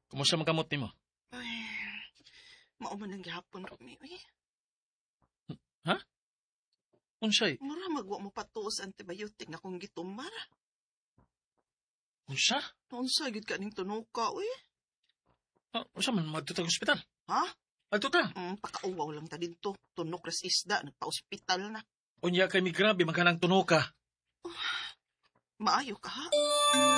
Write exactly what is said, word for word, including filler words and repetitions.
Kumusta man kamot nimo? Ay, mauman ang gihapon kami. Uy, Ha? Unsay? mura magwa mo patuos antibiotic na kung gitumar. Unsa? Unsa gid kaning tunuka, uy? Ah, unsa man madto ta ospital? Ha? Adto ta. Mm, pakauwaw lang ta dito. Tunok ras isda, nagpa-ospital na. Unya kay mi grabe magkanang tuno ka. Maayo ka, ha?